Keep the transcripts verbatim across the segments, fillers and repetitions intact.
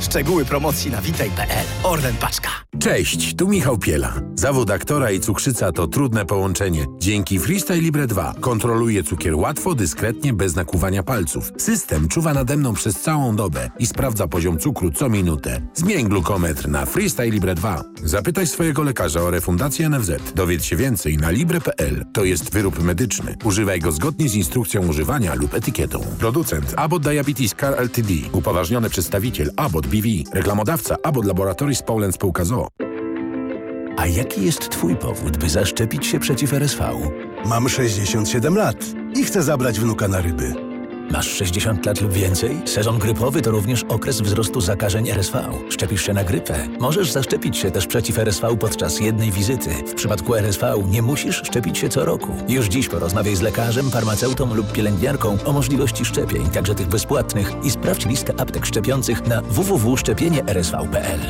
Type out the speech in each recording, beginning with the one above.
Szczegóły promocji na witaj kropka p l. Orlen Paczka. Cześć, tu Michał Piela. Zawód aktora i cukrzyca to trudne połączenie. Dzięki Freestyle Libre dwa kontroluję cukier łatwo, dyskretnie, bez nakłuwania palców. System czuwa nade mną przez całą dobę i sprawdza poziom cukru co minutę. Zmień glukometr na Freestyle Libre dwa. Zapytaj swojego lekarza o refundację N F Z. Dowiedz się więcej na libre kropka p l. To jest wyrób medyczny. Używaj go zgodnie z instrukcją używania lub etykietą. Producent Abbott Diabetes Care Ltd. Upoważniony przedstawiciel Abbott B V. Reklamodawca Abbott Laboratories Poland Spółka z o o. A jaki jest twój powód, by zaszczepić się przeciw R S V? Mam sześćdziesiąt siedem lat i chcę zabrać wnuka na ryby. Masz sześćdziesiąt lat lub więcej? Sezon grypowy to również okres wzrostu zakażeń R S V. Szczepisz się na grypę? Możesz zaszczepić się też przeciw R S V podczas jednej wizyty. W przypadku R S V nie musisz szczepić się co roku. Już dziś porozmawiaj z lekarzem, farmaceutą lub pielęgniarką o możliwości szczepień, także tych bezpłatnych, i sprawdź listę aptek szczepiących na w w w kropka szczepienie r s v kropka p l.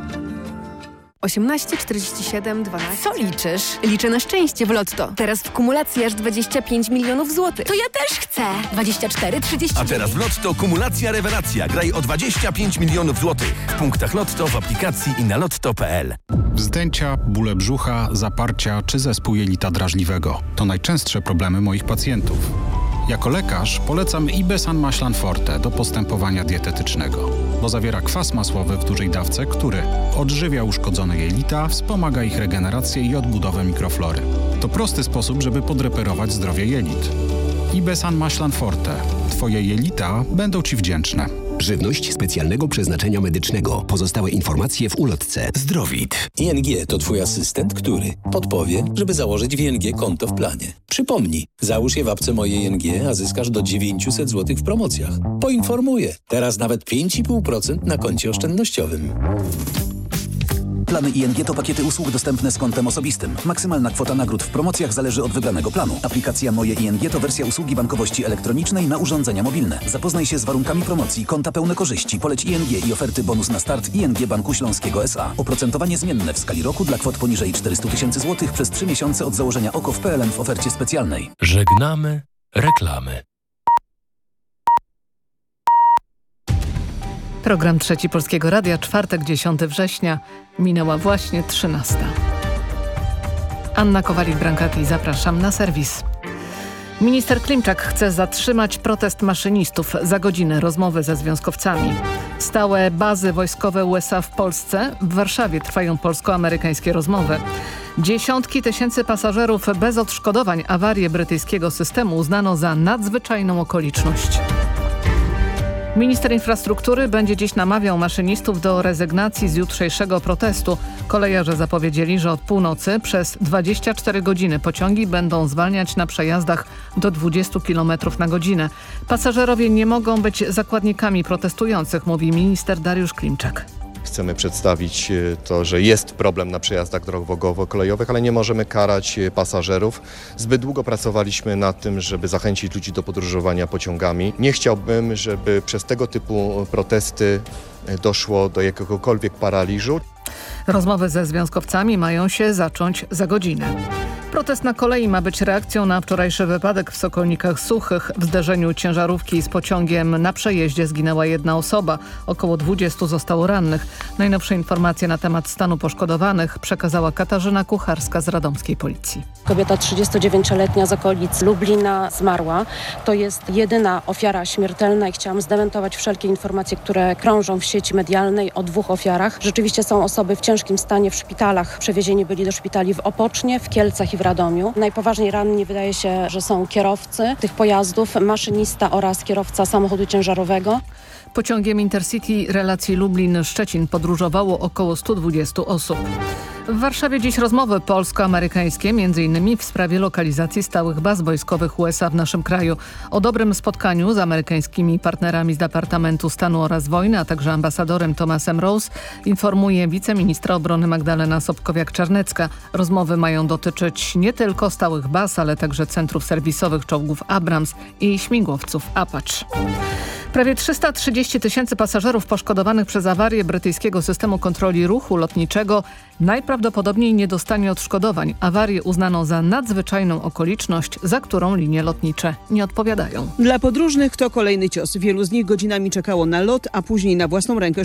osiemnaście czterdzieści siedem dwanaście. Co liczysz? Liczę na szczęście w Lotto. Teraz w kumulacji aż dwadzieścia pięć milionów złotych. To ja też chcę. dwadzieścia cztery trzydzieści. A teraz w Lotto kumulacja rewelacja. Graj o dwadzieścia pięć milionów złotych. W punktach Lotto, w aplikacji i na lotto kropka p l. Wzdęcia, bóle brzucha, zaparcia czy zespół jelita drażliwego to najczęstsze problemy moich pacjentów. Jako lekarz polecam Ibesan Maślan Forte do postępowania dietetycznego, bo zawiera kwas masłowy w dużej dawce, który odżywia uszkodzone jelita, wspomaga ich regenerację i odbudowę mikroflory. To prosty sposób, żeby podreperować zdrowie jelit. Ibesan Maślan Forte. Twoje jelita będą Ci wdzięczne. Żywność specjalnego przeznaczenia medycznego. Pozostałe informacje w ulotce. Zdrowit. I N G to Twój asystent, który podpowie, żeby założyć w I N G konto w planie. Przypomnij, załóż je w apce Moje I N G, a zyskasz do dziewięćset złotych w promocjach. Poinformuję. Teraz nawet pięć i pół procent na koncie oszczędnościowym. Plany I N G to pakiety usług dostępne z kontem osobistym. Maksymalna kwota nagród w promocjach zależy od wybranego planu. Aplikacja Moje I N G to wersja usługi bankowości elektronicznej na urządzenia mobilne. Zapoznaj się z warunkami promocji, konta pełne korzyści, poleć I N G i oferty bonus na start I N G Banku Śląskiego S A. Oprocentowanie zmienne w skali roku dla kwot poniżej czterysta tysięcy złotych przez trzy miesiące od założenia O K O w P L N w ofercie specjalnej. Żegnamy reklamy. Program Trzeci Polskiego Radia, czwartek, dziesiątego września, minęła właśnie trzynasta. Anna Kowalik-Brankati, zapraszam na serwis. Minister Klimczak chce zatrzymać protest maszynistów. Za godzinę rozmowy ze związkowcami. Stałe bazy wojskowe U S A w Polsce. W Warszawie trwają polsko-amerykańskie rozmowy. Dziesiątki tysięcy pasażerów bez odszkodowań. Awarię brytyjskiego systemu uznano za nadzwyczajną okoliczność. Minister infrastruktury będzie dziś namawiał maszynistów do rezygnacji z jutrzejszego protestu. Kolejarze zapowiedzieli, że od północy przez dwadzieścia cztery godziny pociągi będą zwalniać na przejazdach do dwudziestu kilometrów na godzinę. Pasażerowie nie mogą być zakładnikami protestujących, mówi minister Dariusz Klimczak. Chcemy przedstawić to, że jest problem na przejazdach drogowo-kolejowych, ale nie możemy karać pasażerów. Zbyt długo pracowaliśmy nad tym, żeby zachęcić ludzi do podróżowania pociągami. Nie chciałbym, żeby przez tego typu protesty doszło do jakiegokolwiek paraliżu. Rozmowy ze związkowcami mają się zacząć za godzinę. Protest na kolei ma być reakcją na wczorajszy wypadek w Sokolnikach Suchych. W zderzeniu ciężarówki z pociągiem na przejeździe zginęła jedna osoba. Około dwudziestu zostało rannych. Najnowsze informacje na temat stanu poszkodowanych przekazała Katarzyna Kucharska z radomskiej policji. Kobieta trzydziestodziewięcioletnia z okolic Lublina zmarła. To jest jedyna ofiara śmiertelna i chciałam zdementować wszelkie informacje, które krążą w sieci medialnej o dwóch ofiarach. Rzeczywiście są osoby w ciężkim stanie w szpitalach. Przewiezieni byli do szpitali w Opocznie, w Kielcach i w Radomiu. Najpoważniej ranni wydaje się, że są kierowcy tych pojazdów, maszynista oraz kierowca samochodu ciężarowego. Pociągiem Intercity relacji Lublin-Szczecin podróżowało około stu dwudziestu osób. W Warszawie dziś rozmowy polsko-amerykańskie, między innymi w sprawie lokalizacji stałych baz wojskowych U S A w naszym kraju. O dobrym spotkaniu z amerykańskimi partnerami z Departamentu Stanu oraz Wojny, a także ambasadorem Thomasem Rose informuje wiceministra obrony Magdalena Sobkowiak-Czarnecka. Rozmowy mają dotyczyć nie tylko stałych baz, ale także centrów serwisowych czołgów Abrams i śmigłowców Apache. Prawie trzysta trzydzieści tysięcy pasażerów poszkodowanych przez awarię brytyjskiego systemu kontroli ruchu lotniczego najprawdopodobniej nie dostanie odszkodowań. Awarię uznano za nadzwyczajną okoliczność, za którą linie lotnicze nie odpowiadają. Dla podróżnych to kolejny cios. Wielu z nich godzinami czekało na lot, a później na własną rękę